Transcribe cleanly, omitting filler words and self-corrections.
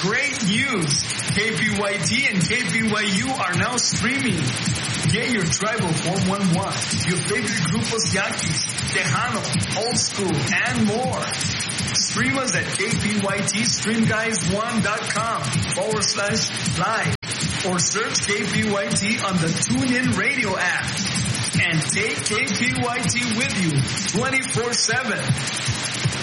great news! KPYT and KPYU are now streaming. Get your tribal 411, your favorite grupos Yaquis, Tejano, Old School, and more. Stream us at kpytstreamguys1.com/live or search KPYT on the TuneIn Radio app. And take KPYT with you 24/7.